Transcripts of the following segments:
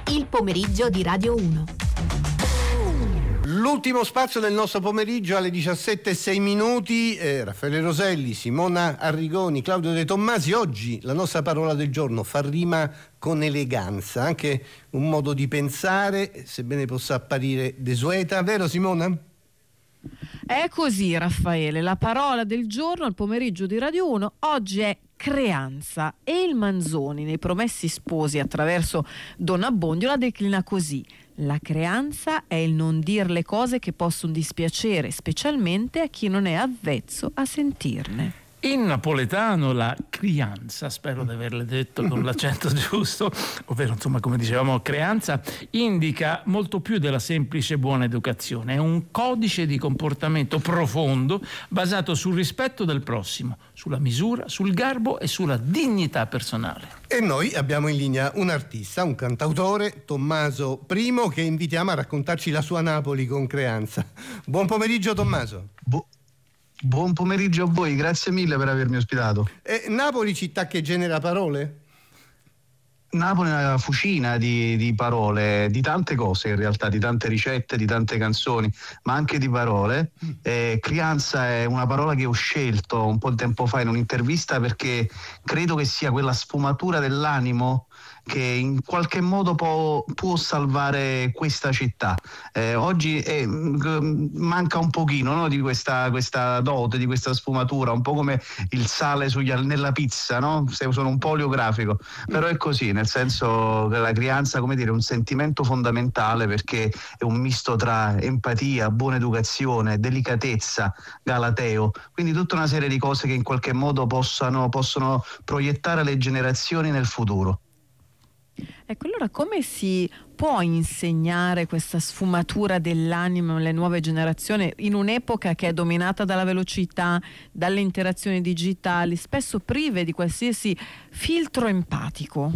Il pomeriggio di Radio 1. L'ultimo spazio del nostro pomeriggio alle 17:06. Raffaele Roselli, Simona Arrigoni, Claudio De Tommasi. Oggi la nostra parola del giorno fa rima con eleganza, anche un modo di pensare, sebbene possa apparire desueta, vero Simona? È così, Raffaele, la parola del giorno al pomeriggio di Radio 1 oggi è creanza, e il Manzoni nei Promessi Sposi attraverso Don Abbondio la declina così: la creanza è il non dir le cose che possono dispiacere, specialmente a chi non è avvezzo a sentirne. In napoletano la crianza, spero di averle detto con l'accento giusto, ovvero insomma come dicevamo creanza, indica molto più della semplice buona educazione. È un codice di comportamento profondo basato sul rispetto del prossimo, sulla misura, sul garbo e sulla dignità personale. E noi abbiamo in linea un artista, un cantautore, Tommaso I, che invitiamo a raccontarci la sua Napoli con creanza. Buon pomeriggio Tommaso. Buon pomeriggio a voi, grazie mille per avermi ospitato. Napoli, città che genera parole? Napoli è una fucina di parole, di tante cose in realtà, di tante ricette, di tante canzoni, ma anche di parole. Crianza è una parola che ho scelto un po' di tempo fa in un'intervista perché credo che sia quella sfumatura dell'animo che in qualche modo può salvare questa città. Oggi manca un pochino, no, di questa dote, di questa sfumatura, un po' come il sale nella pizza, no? Sono un po' oleografico, però è così, nel senso che la crianza, come dire, è un sentimento fondamentale perché è un misto tra empatia, buona educazione, delicatezza, galateo, quindi tutta una serie di cose che in qualche modo possono proiettare le generazioni nel futuro. Ecco, allora come si può insegnare questa sfumatura dell'animo alle nuove generazioni in un'epoca che è dominata dalla velocità, dalle interazioni digitali, spesso prive di qualsiasi filtro empatico?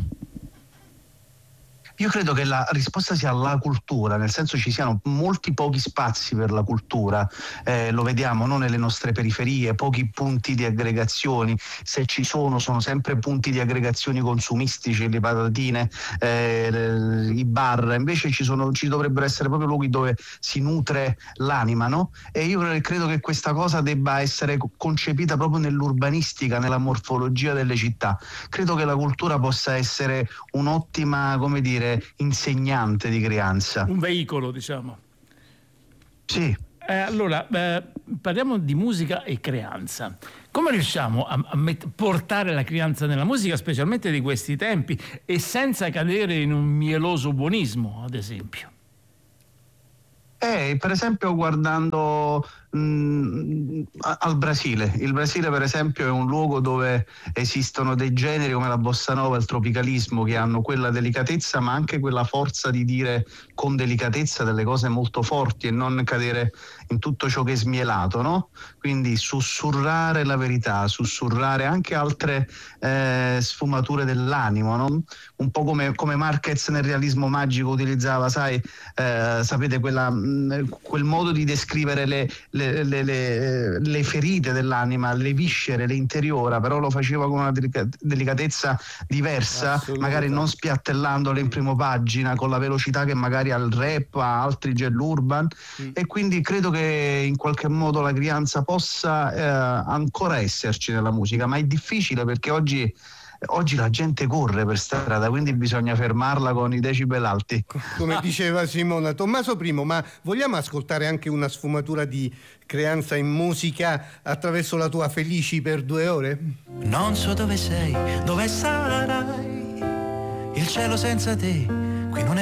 Io credo che la risposta sia la cultura, nel senso ci siano molti pochi spazi per la cultura, lo vediamo no? Nelle nostre periferie, pochi punti di aggregazioni, se ci sono sempre punti di aggregazioni consumistici, le patatine, i bar, invece ci dovrebbero essere proprio luoghi dove si nutre l'anima, no? E io credo che questa cosa debba essere concepita proprio nell'urbanistica, nella morfologia delle città. Credo che la cultura possa essere un'ottima, come dire, insegnante di creanza. Un veicolo, diciamo. Sì. Allora, parliamo di musica e creanza. Come riusciamo a portare la creanza nella musica, specialmente di questi tempi, e senza cadere in un mieloso buonismo, ad esempio? Per esempio guardando al Brasile. Il Brasile per esempio è un luogo dove esistono dei generi come la bossa nova, il tropicalismo, che hanno quella delicatezza ma anche quella forza di dire con delicatezza delle cose molto forti e non cadere in tutto ciò che è smielato, no? Quindi sussurrare la verità, sussurrare anche altre sfumature dell'animo, no? Un po' come Marquez nel realismo magico utilizzava, sapete quel modo di descrivere le ferite dell'anima, le viscere, le interiora, però lo faceva con una delicatezza diversa, magari non spiattellandole in prima pagina con la velocità che magari al rap, a altri l'urban, e quindi credo che in qualche modo la crianza possa ancora esserci nella musica, ma è difficile perché oggi la gente corre per strada, quindi bisogna fermarla con i decibel alti. Come diceva Simona. Tommaso I, ma vogliamo ascoltare anche una sfumatura di creanza in musica attraverso la tua Felici per 2 ore? Non so dove sei, dove sarai, il cielo senza te qui non è